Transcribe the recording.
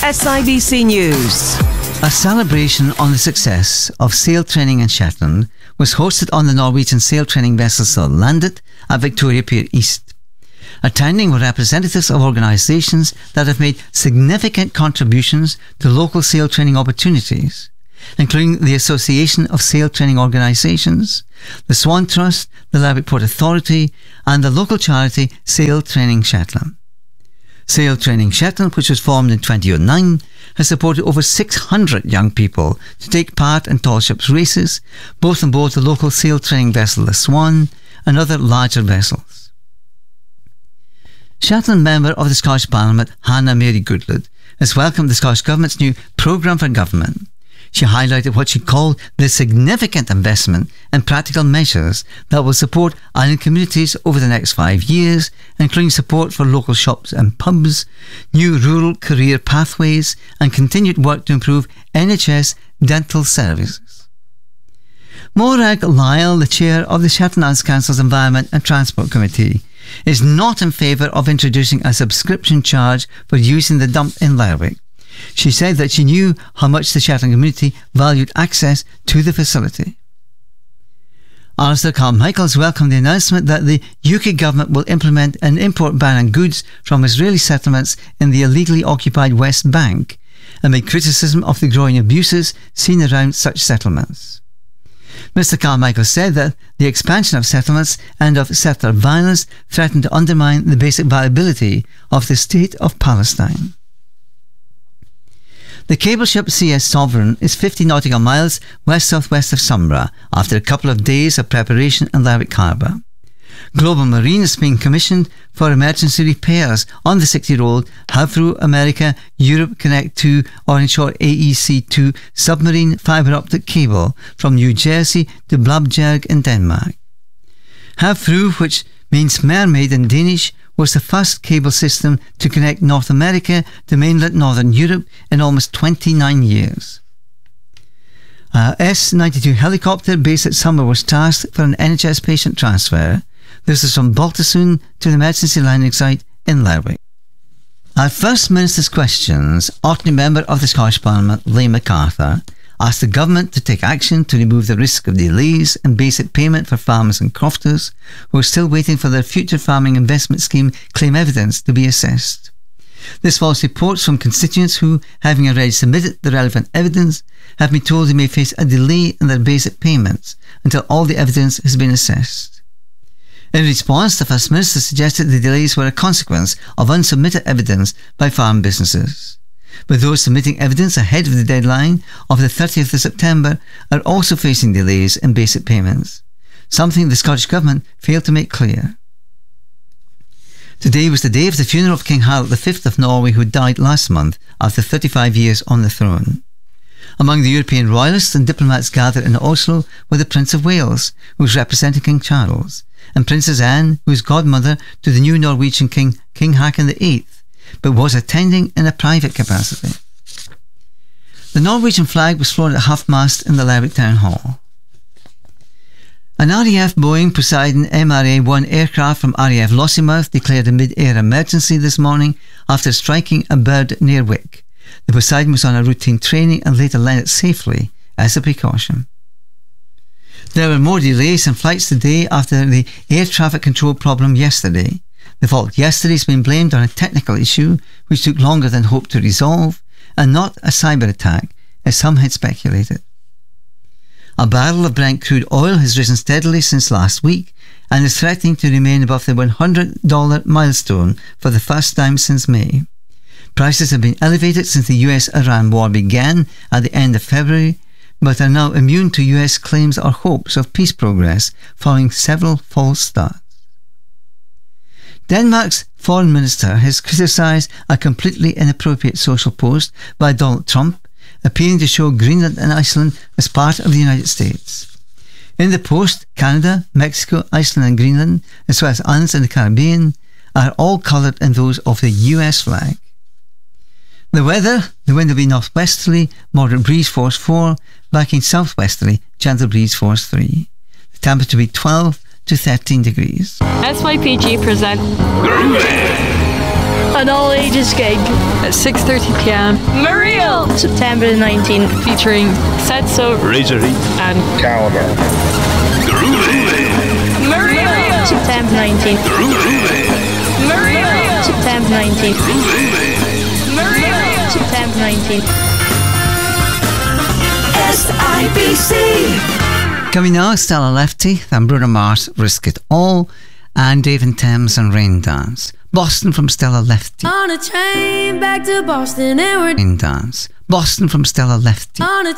SIBC News. A celebration on the success of sail training in Shetland was hosted on the Norwegian sail training vessels that landed at Victoria Pier East. Attending were representatives of organisations that have made significant contributions to local sail training opportunities, including the Association of Sail Training Organisations, the Swan Trust, the Lerwick Port Authority and the local charity Sail Training Shetland. Sail Training Shetland, which was formed in 2009, has supported over 600 young people to take part in tall ships races, both on board the local sail training vessel the Swan and other larger vessels. Shetland member of the Scottish Parliament, Hannah Mary Goodlad, has welcomed the Scottish Government's new Programme for Government. She highlighted what she called the significant investment in practical measures that will support island communities over the next 5 years, including support for local shops and pubs, new rural career pathways and continued work to improve NHS dental services. Morag Lyle, the chair of the Shetland Islands Council's Environment and Transport Committee, is not in favour of introducing a subscription charge for using the dump in Lerwick. She said that she knew how much the Shetland community valued access to the facility. Alistair Carmichael welcomed the announcement that the UK government will implement an import ban on goods from Israeli settlements in the illegally occupied West Bank, amid criticism of the growing abuses seen around such settlements. Mr Carmichael said that the expansion of settlements and of settler violence threatened to undermine the basic viability of the State of Palestine. The cable ship CS Sovereign is 50 nautical miles west-southwest of Sombra after a couple of days of preparation in Lerwick Harbour. Global Marine is being commissioned for emergency repairs on the 60-year-old Havfru America Europe Connect 2 Orange Shore AEC2 submarine fibre optic cable from New Jersey to Blabjerg in Denmark. Havfru, which means mermaid in Danish, was the first cable system to connect North America to mainland Northern Europe in almost 29 years. A S-92 helicopter based at Summer was tasked for an NHS patient transfer. This is from Baltusund to the emergency landing site in Lerwick. At First Minister's Questions, Orkney member of the Scottish Parliament, Liam MacArthur, asked the government to take action to remove the risk of delays in basic payment for farmers and crofters who are still waiting for their Future Farming Investment Scheme claim evidence to be assessed. This follows reports from constituents who, having already submitted the relevant evidence, have been told they may face a delay in their basic payments until all the evidence has been assessed. In response, the First Minister suggested the delays were a consequence of unsubmitted evidence by farm businesses. But those submitting evidence ahead of the deadline of the 30th of September are also facing delays in basic payments, something the Scottish Government failed to make clear. Today was the day of the funeral of King Harald V of Norway, who died last month after 35 years on the throne. Among the European royalists and diplomats gathered in Oslo were the Prince of Wales, who was representing King Charles, and Princess Anne, who is godmother to the new Norwegian king, King Haakon VIII, but was attending in a private capacity. The Norwegian flag was flown at half-mast in the Lerwick Town Hall. An RAF Boeing Poseidon MRA-1 aircraft from RAF Lossiemouth declared a mid-air emergency this morning after striking a bird near Wick. The Poseidon was on a routine training and later landed safely as a precaution. There were more delays in flights today after the air traffic control problem yesterday. The fault yesterday has been blamed on a technical issue which took longer than hoped to resolve, and not a cyber attack, as some had speculated. A barrel of Brent crude oil has risen steadily since last week and is threatening to remain above the $100 milestone for the first time since May. Prices have been elevated since the US-Iran war began at the end of February, but are now immune to US claims or hopes of peace progress following several false starts. Denmark's foreign minister has criticised a completely inappropriate social post by Donald Trump, appealing to show Greenland and Iceland as part of the United States. In the post, Canada, Mexico, Iceland and Greenland, as well as islands in the Caribbean, are all coloured in those of the US flag. The weather, the wind will be northwesterly, moderate breeze force 4, backing southwesterly, gentle breeze force 3. The temperature will be 12 to 13 degrees. SYPG presents an all ages gig at 6:30 p.m. Muriel, September the 19th, featuring Setso, Razorheat and Caliber. Muriel, September 19th, Muriel, September 19th, Muriel, September 19th. SIBC. Coming now, Stella Lefty, then Bruno Mars, Risk It All, and Dave and Thames and Rain Dance. Boston from Stella Lefty. On a train back to Boston and we're Rain Dance. Boston from Stella Lefty. on a